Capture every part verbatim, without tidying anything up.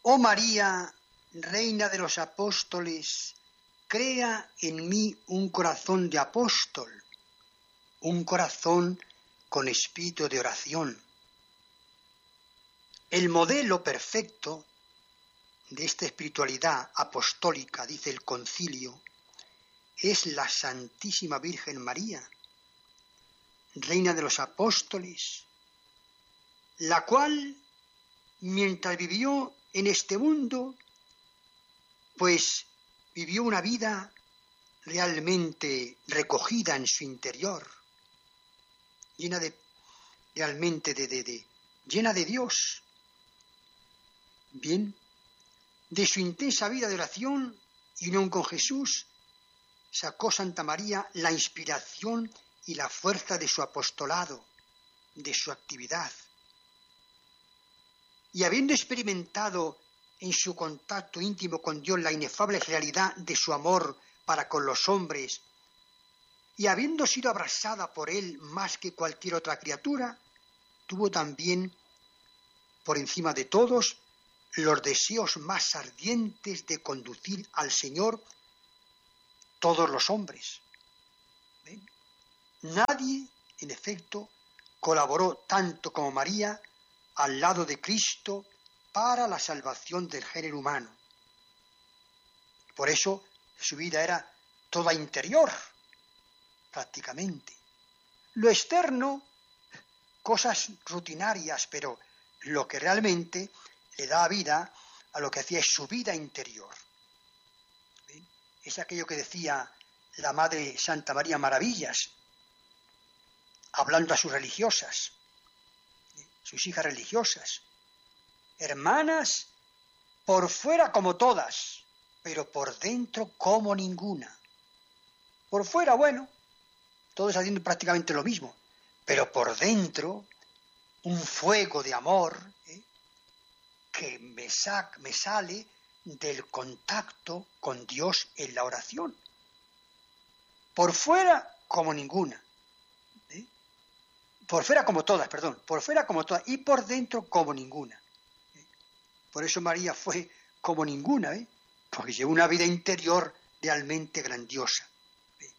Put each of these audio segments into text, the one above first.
Oh María, Reina de los Apóstoles, crea en mí un corazón de apóstol, un corazón con espíritu de oración. El modelo perfecto de esta espiritualidad apostólica, dice el concilio, es la Santísima Virgen María, Reina de los Apóstoles, la cual, mientras vivió en este mundo, pues vivió una vida realmente recogida en su interior, llena de, realmente de, de, de, llena de Dios. Bien, de su intensa vida de oración y unión con Jesús, sacó Santa María la inspiración y la fuerza de su apostolado, de su actividad. Y habiendo experimentado en su contacto íntimo con Dios la inefable realidad de su amor para con los hombres, y habiendo sido abrazada por él más que cualquier otra criatura, tuvo también, por encima de todos, los deseos más ardientes de conducir al Señor todos los hombres. ¿Ven? Nadie, en efecto, colaboró tanto como María al lado de Cristo para la salvación del género humano. Por eso su vida era toda interior, prácticamente. Lo externo, cosas rutinarias, pero lo que realmente le da vida a lo que hacía es su vida interior. ¿Ven? Es aquello que decía la Madre Santa María Maravillas, hablando a sus religiosas, sus hijas religiosas. Hermanas, por fuera como todas, pero por dentro como ninguna. Por fuera, bueno, todos haciendo prácticamente lo mismo, pero por dentro un fuego de amor, ¿eh? que me, sac, me sale del contacto con Dios en la oración. Por fuera como ninguna. ¿eh? Por fuera como todas, perdón. Por fuera como todas y por dentro como ninguna. ¿eh? Por eso María fue como ninguna, ¿eh? porque llevó una vida interior realmente grandiosa. ¿eh?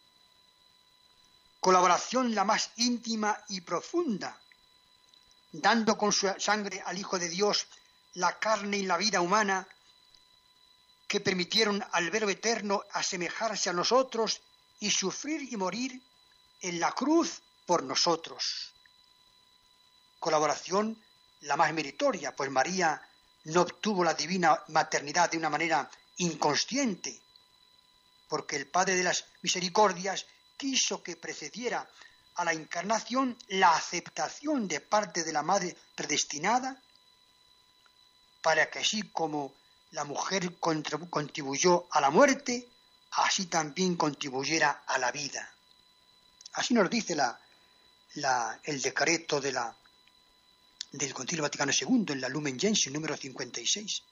Colaboración la más íntima y profunda, dando con su sangre al Hijo de Dios la carne y la vida humana que permitieron al Verbo eterno asemejarse a nosotros y sufrir y morir en la cruz por nosotros. Colaboración la más meritoria, pues María no obtuvo la divina maternidad de una manera inconsciente, porque el Padre de las Misericordias quiso que precediera a la encarnación la aceptación de parte de la Madre predestinada, para que así como la mujer contribuyó a la muerte, así también contribuyera a la vida. Así nos dice la, la, el decreto de la, del Concilio Vaticano segundo, en la Lumen Gentium, número cincuenta y seis.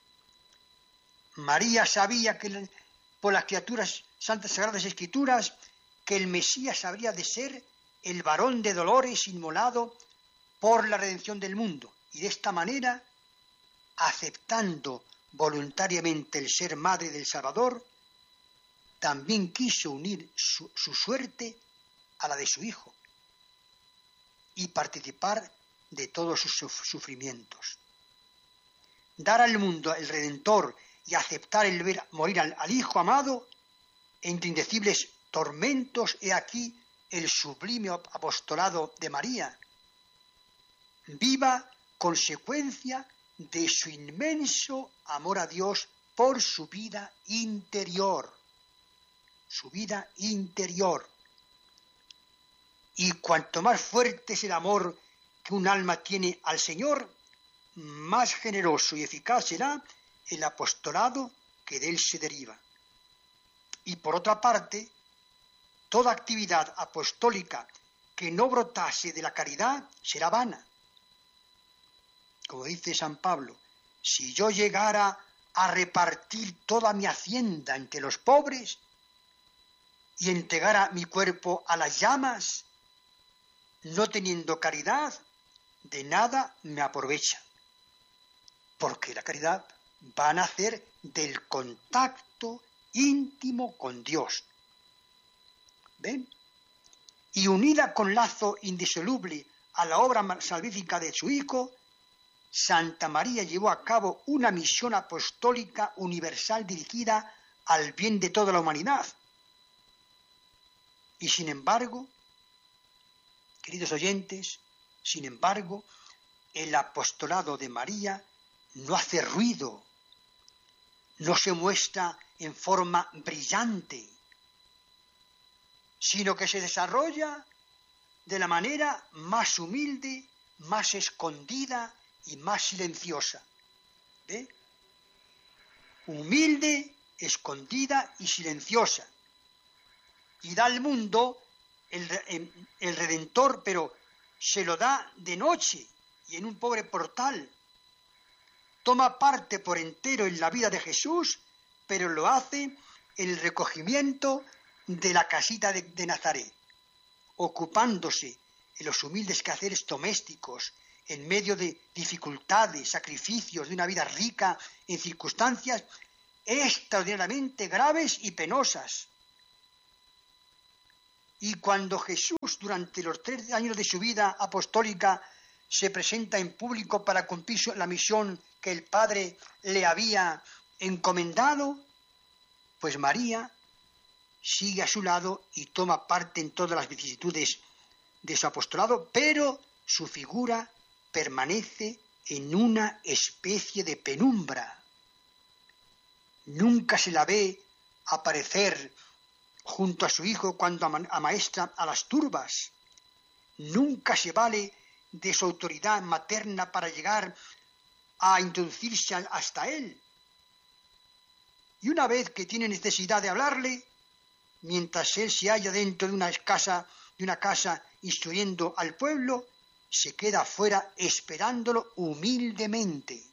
María sabía que por las criaturas santas sagradas escrituras que el Mesías habría de ser el varón de dolores inmolado por la redención del mundo, y de esta manera, aceptando voluntariamente el ser madre del Salvador, también quiso unir su, su suerte a la de su Hijo y participar de todos sus sufrimientos. Dar al mundo el Redentor y aceptar el ver morir al, al Hijo amado entre indecibles tormentos, he aquí el sublime apostolado de María, viva consecuencia de su inmenso amor a Dios por su vida interior, su vida interior. Y cuanto más fuerte es el amor que un alma tiene al Señor, más generoso y eficaz será el apostolado que de él se deriva. Y por otra parte, toda actividad apostólica que no brotase de la caridad será vana. Como dice San Pablo, si yo llegara a repartir toda mi hacienda entre los pobres y entregara mi cuerpo a las llamas, no teniendo caridad, de nada me aprovecha. porque la caridad va a nacer del contacto íntimo con Dios. ¿Ven? Y unida con lazo indisoluble a la obra salvífica de su Hijo, Santa María llevó a cabo una misión apostólica universal dirigida al bien de toda la humanidad. Y sin embargo, queridos oyentes, sin embargo, el apostolado de María no hace ruido, no se muestra en forma brillante, sino que se desarrolla de la manera más humilde, más escondida y más silenciosa. ¿Ve? Humilde, escondida y silenciosa. Y da al mundo el, el Redentor, pero se lo da de noche y en un pobre portal. Toma parte por entero en la vida de Jesús, pero lo hace en el recogimiento de la casita de, de Nazaret, ocupándose en los humildes quehaceres domésticos, en medio de dificultades, sacrificios, de una vida rica en circunstancias extraordinariamente graves y penosas. Y cuando Jesús, durante los tres años de su vida apostólica, se presenta en público para cumplir la misión que el Padre le había encomendado, pues María sigue a su lado y toma parte en todas las vicisitudes de su apostolado, pero su figura permanece en una especie de penumbra. Nunca se la ve aparecer junto a su hijo cuando amaestra a las turbas. Nunca se vale de su autoridad materna para llegar a introducirse hasta él. Y una vez que tiene necesidad de hablarle, mientras él se halla dentro de una casa, de una casa instruyendo al pueblo, se queda afuera esperándolo humildemente.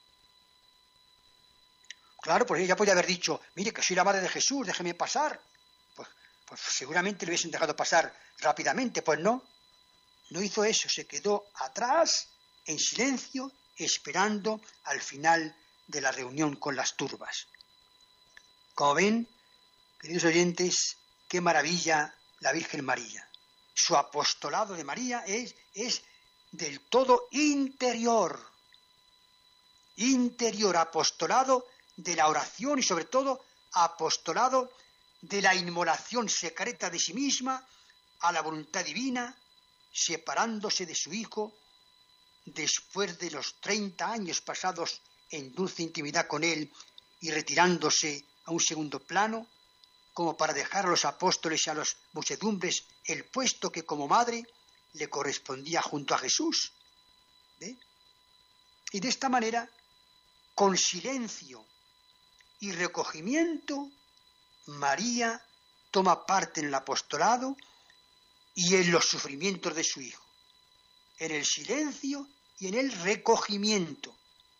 Claro, pues ella podría haber dicho, mire que soy la madre de Jesús, déjeme pasar. Pues, pues seguramente le hubiesen dejado pasar rápidamente, pues no. No hizo eso, se quedó atrás, en silencio, esperando al final de la reunión con las turbas. Como ven, queridos oyentes, qué maravilla la Virgen María. Su apostolado de María es, es del todo interior. Interior, apostolado de la oración y sobre todo apostolado de la inmolación secreta de sí misma a la voluntad divina, separándose de su Hijo después de los treinta años pasados en dulce intimidad con él y retirándose a un segundo plano, como para dejar a los apóstoles y a las muchedumbres el puesto que como madre le correspondía junto a Jesús. ¿Ve? Y de esta manera, con silencio y recogimiento, María toma parte en el apostolado y en los sufrimientos de su Hijo, en el silencio y en el recogimiento.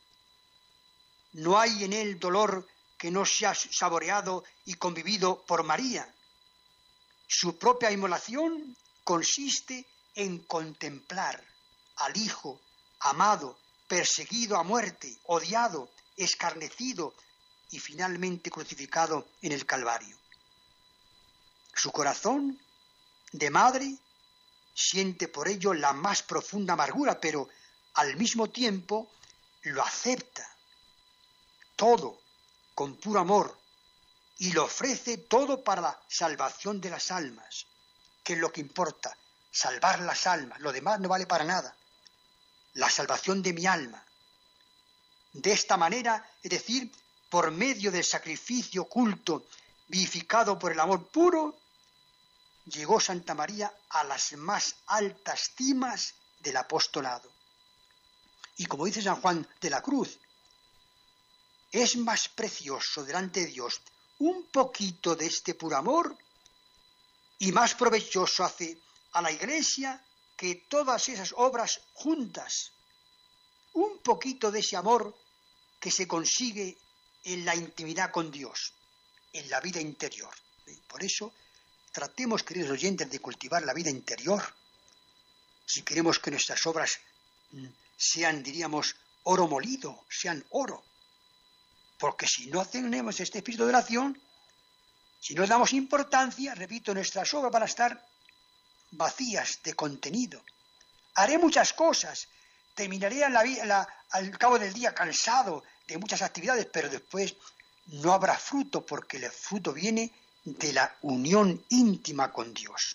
No hay en él dolor que no sea saboreado y convivido por María. Su propia inmolación consiste en contemplar al Hijo amado, perseguido a muerte, odiado, escarnecido y finalmente crucificado en el Calvario. Su corazón de madre siente por ello la más profunda amargura, pero al mismo tiempo lo acepta todo con puro amor y lo ofrece todo para la salvación de las almas, que es lo que importa, salvar las almas, lo demás no vale para nada, la salvación de mi alma. De esta manera, es decir, por medio del sacrificio oculto vivificado por el amor puro, llegó Santa María a las más altas cimas del apostolado. Y como dice San Juan de la Cruz, es más precioso delante de Dios un poquito de este puro amor y más provechoso hace a la Iglesia que todas esas obras juntas. Un poquito de ese amor que se consigue en la intimidad con Dios, en la vida interior. Por eso, tratemos, queridos oyentes, de cultivar la vida interior. Si queremos que nuestras obras sean, diríamos, oro molido, sean oro. Porque si no tenemos este espíritu de oración, si no le damos importancia, repito, nuestras obras van a estar vacías de contenido. Haré muchas cosas, terminaré en la, la, al cabo del día cansado de muchas actividades, pero después no habrá fruto, porque el fruto viene de la unión íntima con Dios.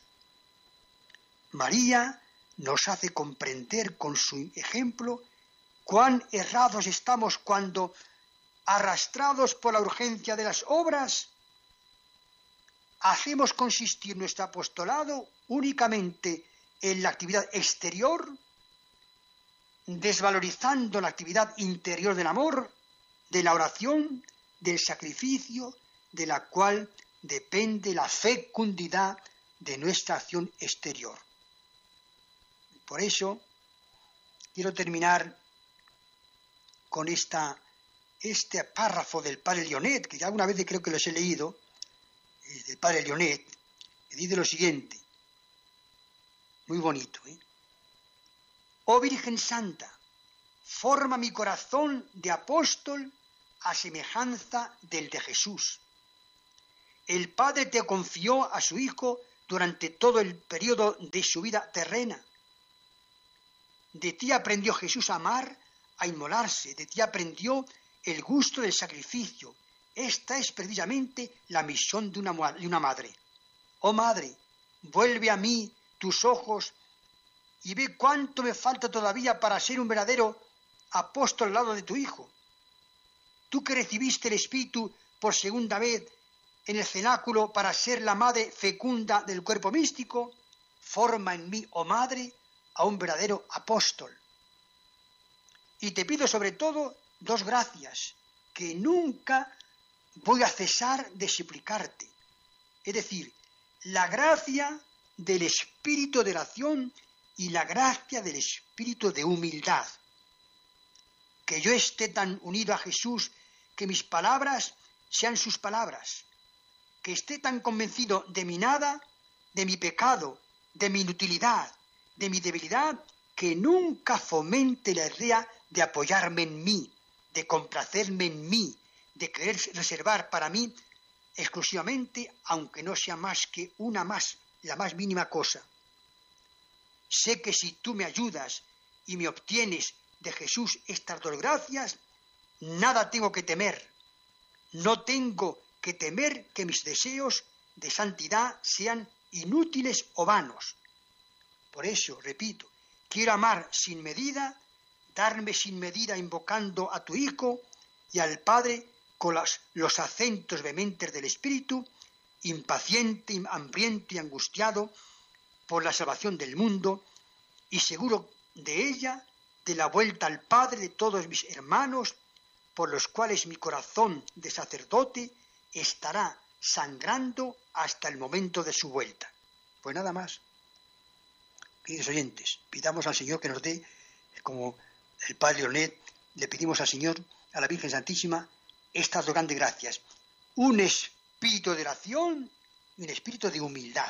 María nos hace comprender con su ejemplo cuán errados estamos cuando, arrastrados por la urgencia de las obras, hacemos consistir nuestro apostolado únicamente en la actividad exterior, desvalorizando la actividad interior del amor, de la oración, del sacrificio, de la cual depende la fecundidad de nuestra acción exterior. Por eso, quiero terminar con esta, este párrafo del padre Lionet, que ya alguna vez creo que los he leído, del padre Lionet, que dice lo siguiente, muy bonito, ¿eh? Oh Virgen Santa, forma mi corazón de apóstol a semejanza del de Jesús. El Padre te confió a su Hijo durante todo el periodo de su vida terrena. De ti aprendió Jesús a amar, a inmolarse, de ti aprendió el gusto del sacrificio. Esta es precisamente la misión de una, de una madre. Oh Madre, vuelve a mí tus ojos y ve cuánto me falta todavía para ser un verdadero apóstol al lado de tu Hijo. Tú que recibiste el Espíritu por segunda vez en el cenáculo para ser la madre fecunda del cuerpo místico, forma en mí, oh Madre, a un verdadero apóstol. Y te pido sobre todo dos gracias que nunca voy a cesar de suplicarte. Es decir, la gracia del espíritu de oración y la gracia del espíritu de humildad. Que yo esté tan unido a Jesús que mis palabras sean sus palabras. Que esté tan convencido de mi nada, de mi pecado, de mi inutilidad, de mi debilidad, que nunca fomente la idea de apoyarme en mí, de complacerme en mí, de querer reservar para mí exclusivamente, aunque no sea más que una más, la más mínima cosa. Sé que si tú me ayudas y me obtienes de Jesús estas dos gracias, nada tengo que temer. No tengo que temer que mis deseos de santidad sean inútiles o vanos. Por eso, repito, quiero amar sin medida, darme sin medida invocando a tu Hijo y al Padre con los, los acentos vehementes del Espíritu, impaciente, hambriento y angustiado por la salvación del mundo y seguro de ella, de la vuelta al Padre de todos mis hermanos, por los cuales mi corazón de sacerdote estará sangrando hasta el momento de su vuelta. Pues nada más. Queridos oyentes, pidamos al Señor que nos dé, como el Padre Leonet, le pedimos al Señor, a la Virgen Santísima, estas dos grandes gracias. Un espíritu de oración y un espíritu de humildad.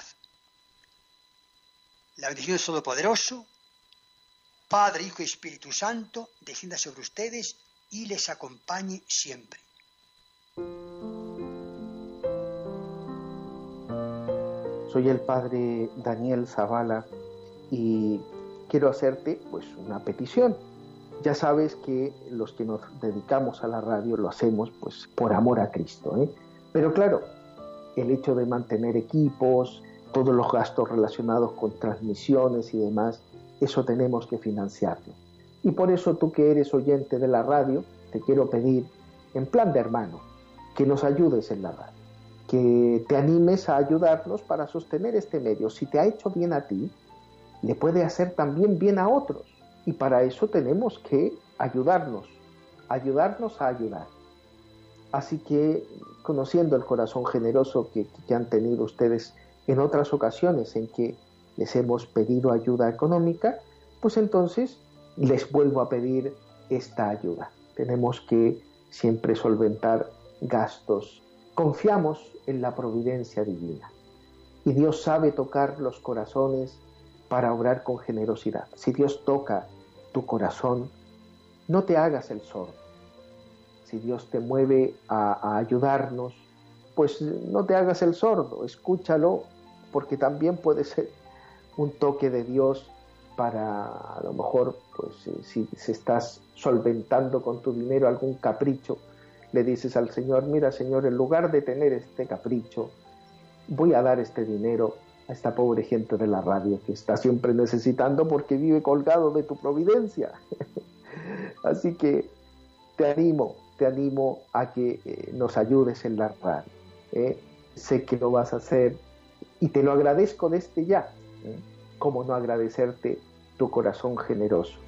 La bendición del Todopoderoso, Padre, Hijo y Espíritu Santo, descienda sobre ustedes y les acompañe siempre. Soy el Padre Daniel Zavala y quiero hacerte pues una petición. Ya sabes que los que nos dedicamos a la radio lo hacemos pues por amor a Cristo, ¿eh? Pero claro, el hecho de mantener equipos, todos los gastos relacionados con transmisiones y demás, eso tenemos que financiarlo. Y por eso tú que eres oyente de la radio, te quiero pedir, en plan de hermano, que nos ayudes en la radio, que te animes a ayudarnos para sostener este medio. Si te ha hecho bien a ti, le puede hacer también bien a otros. Y para eso tenemos que ayudarnos, ayudarnos a ayudar. Así que, conociendo el corazón generoso que, que han tenido ustedes en otras ocasiones en que les hemos pedido ayuda económica, pues entonces les vuelvo a pedir esta ayuda. Tenemos que siempre solventar gastos. Confiamos en la providencia divina y Dios sabe tocar los corazones para obrar con generosidad. Si Dios toca tu corazón, no te hagas el sordo. Si Dios te mueve a, a ayudarnos, pues no te hagas el sordo, escúchalo, porque también puede ser un toque de Dios para, a lo mejor, pues si, si estás solventando con tu dinero algún capricho, le dices al Señor, mira Señor, en lugar de tener este capricho, voy a dar este dinero a esta pobre gente de la radio que está siempre necesitando porque vive colgado de tu providencia. Así que te animo, te animo a que eh, nos ayudes en la radio. ¿eh? Sé que lo vas a hacer y te lo agradezco desde ya. ¿eh? ¿Cómo no agradecerte tu corazón generoso?